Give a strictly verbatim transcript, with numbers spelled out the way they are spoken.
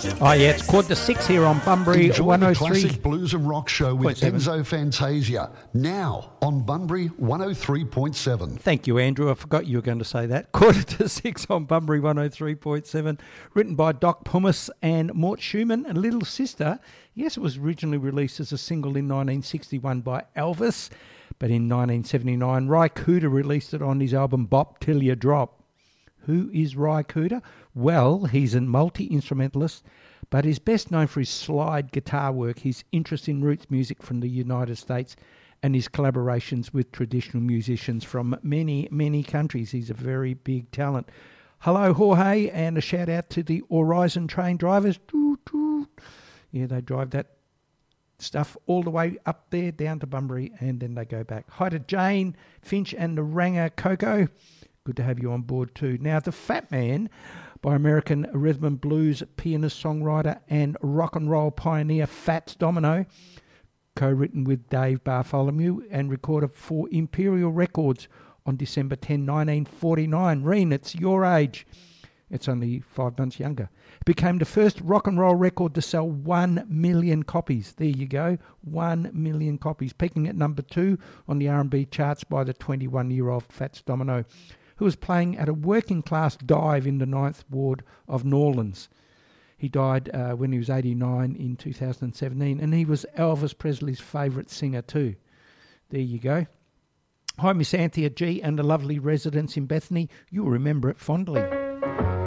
Oh, yeah, it's quarter to six here on Bunbury Enjoy one oh the three. classic blues and rock show with Enzo Fantasia, now on Bunbury one oh three point seven. Thank you, Andrew. I forgot you were going to say that. Quarter to six on Bunbury one oh three point seven. Written by Doc Pumice and Mort Schumann. And Little Sister, yes, it was originally released as a single in nineteen sixty-one by Elvis. But in nineteen seventy-nine, Ry Cooder released it on his album Bop Till You Drop. Who is Ry Cooder? Well, he's a multi-instrumentalist, but is best known for his slide guitar work, his interest in roots music from the United States, and his collaborations with traditional musicians from many, many countries. He's a very big talent. Hello, Jorge, and a shout out to the Horizon train drivers. Yeah, they drive that stuff all the way up there down to Bunbury, and then they go back. Hi to Jane Finch and the Ranger Coco. Good to have you on board too. Now, The Fat Man by American rhythm and blues pianist, songwriter and rock and roll pioneer Fats Domino, co-written with Dave Bartholomew and recorded for Imperial Records on December tenth, nineteen forty-nine. Reen, it's your age. It's only five months younger. It became the first rock and roll record to sell one million copies. There you go, one million copies, peaking at number two on the R and B charts by the twenty-one-year-old Fats Domino, who was playing at a working-class dive in the ninth Ward of New Orleans. He died uh, when he was eighty-nine in two thousand seventeen, and he was Elvis Presley's favourite singer too. There you go. Hi, Miss Anthea G and the lovely residents in Bethany. You'll remember it fondly.